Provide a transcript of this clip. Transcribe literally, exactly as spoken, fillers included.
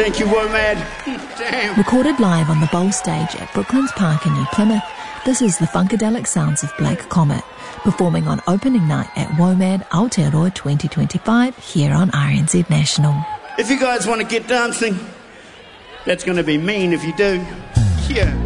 Thank you, WOMAD. Damn. Recorded live on the Bowl stage at Brooklands Park in New Plymouth, this is the Funkadelic sounds of Black Comet, performing on opening night at WOMAD Aotearoa twenty twenty-five here on R N Z National. If you guys want to get dancing, that's going to be mean if you do. Yeah.